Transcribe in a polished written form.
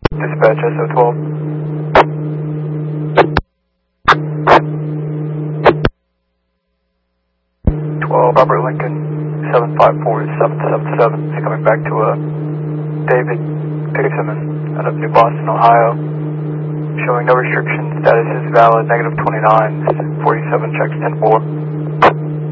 Dispatch SO12. 12 Robert Lincoln 754-777 is coming back to David Pickerson out of New Boston, Ohio. Showing no restrictions, status is valid, -29, 47 checks 10-4.